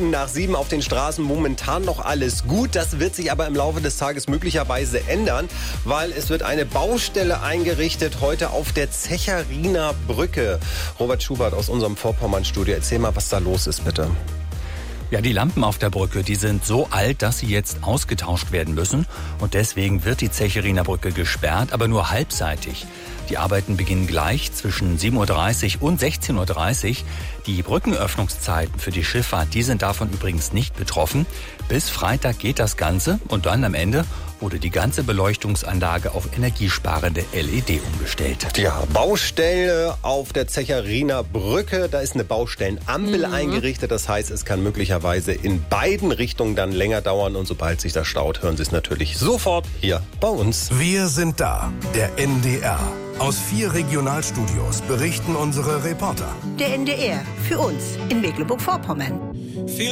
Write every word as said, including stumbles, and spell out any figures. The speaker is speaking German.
Minuten nach sieben auf den Straßen momentan noch alles gut. Das wird sich aber im Laufe des Tages möglicherweise ändern, weil es wird eine Baustelle eingerichtet heute auf der Zechariner Brücke. Robert Schubert aus unserem Vorpommern-Studio. Erzähl mal, was da los ist, bitte. Ja, die Lampen auf der Brücke, die sind so alt, dass sie jetzt ausgetauscht werden müssen. Und deswegen wird die Zechariner Brücke gesperrt, aber nur halbseitig. Die Arbeiten beginnen gleich zwischen sieben Uhr dreißig und sechzehn Uhr dreißig. Die Brückenöffnungszeiten für die Schifffahrt, die sind davon übrigens nicht betroffen. Bis Freitag geht das Ganze und dann am Ende wurde die ganze Beleuchtungsanlage auf energiesparende L E D umgestellt. Ja, Baustelle auf der Zechariner Brücke. Da ist eine Baustellenampel mhm. eingerichtet. Das heißt, es kann möglicherweise in beiden Richtungen dann länger dauern. Und sobald sich das staut, hören Sie es natürlich sofort hier bei uns. Wir sind da, der N D R. Aus vier Regionalstudios berichten unsere Reporter. Der N D R, für uns in Mecklenburg-Vorpommern.